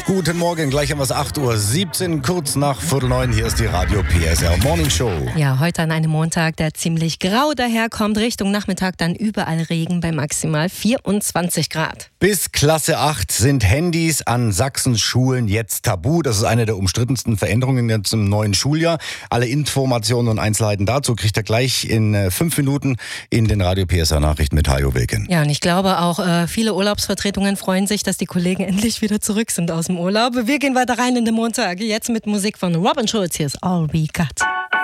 Guten Morgen, gleich haben wir es 8:17 Uhr, kurz nach 8:45. Hier ist die Radio PSR Morning Show. Ja, heute an einem Montag, der ziemlich grau daherkommt. Richtung Nachmittag dann überall Regen bei maximal 24 Grad. Bis Klasse 8 sind Handys an Sachsens Schulen jetzt tabu. Das ist eine der umstrittensten Veränderungen jetzt im neuen Schuljahr. Alle Informationen und Einzelheiten dazu kriegt ihr gleich in 5 Minuten in den Radio PSR Nachrichten mit Hajo Wilken. Ja, und ich glaube auch, viele Urlaubsvertretungen freuen sich, dass die Kollegen endlich wieder zurück sind aus dem Urlaub. Wir gehen weiter rein in den Montag. Jetzt mit Musik von Robin Schulz. Hier ist All We Got.